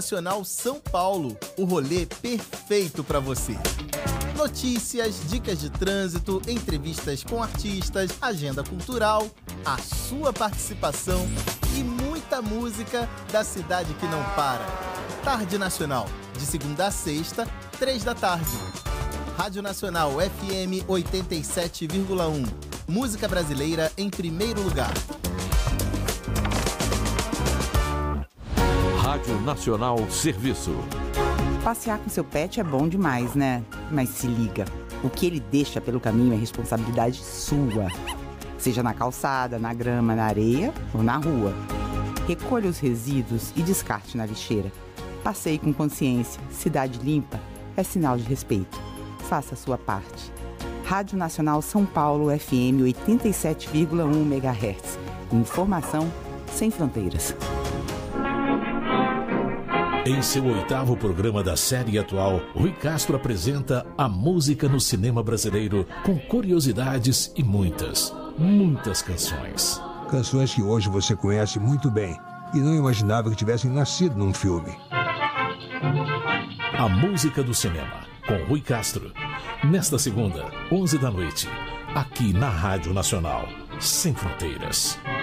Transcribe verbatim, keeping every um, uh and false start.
Nacional São Paulo, o rolê perfeito para você. Notícias, dicas de trânsito, entrevistas com artistas, agenda cultural, a sua participação e muita música da cidade que não para. Tarde Nacional, de segunda a sexta, três da tarde. Rádio Nacional F M oitenta e sete vírgula um. Música brasileira em primeiro lugar. Rádio Nacional Serviço. Passear com seu pet é bom demais, né? Mas se liga, o que ele deixa pelo caminho é responsabilidade sua. Seja na calçada, na grama, na areia ou na rua. Recolha os resíduos e descarte na lixeira. Passeie com consciência. Cidade limpa é sinal de respeito. Faça a sua parte. Rádio Nacional São Paulo F M oitenta e sete vírgula um megahertz. Informação sem fronteiras. Em seu oitavo programa da série atual, Rui Castro apresenta a música no cinema brasileiro com curiosidades e muitas, muitas canções. Canções que hoje você conhece muito bem e não imaginava que tivessem nascido num filme. A música do cinema, com Rui Castro. Nesta segunda, onze da noite, aqui na Rádio Nacional, sem fronteiras.